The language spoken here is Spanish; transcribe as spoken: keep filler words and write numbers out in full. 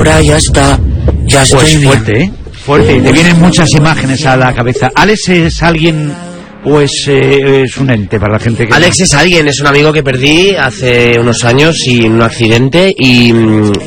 ahora ya está, ya estoy Pues bien. fuerte, ¿eh? Fuerte. Te vienen muchas imágenes a la cabeza. ¿Alex es alguien o es, eh, es un ente para la gente que... Alex es alguien, es un amigo que perdí hace unos años y en un accidente y...